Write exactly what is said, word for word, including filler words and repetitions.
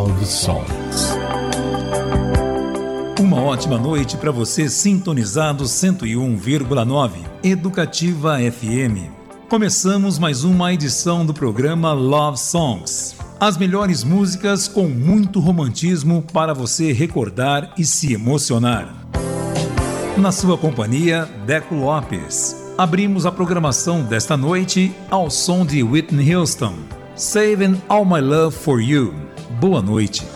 Love Songs. Uma ótima noite para você sintonizado cento e um vírgula nove Educativa F M. Começamos mais uma edição do programa Love Songs. As melhores músicas com muito romantismo para você recordar e se emocionar. Na sua companhia, Deco Lopes. Abrimos a programação desta noite ao som de Whitney Houston, Saving All My Love For You. Boa noite.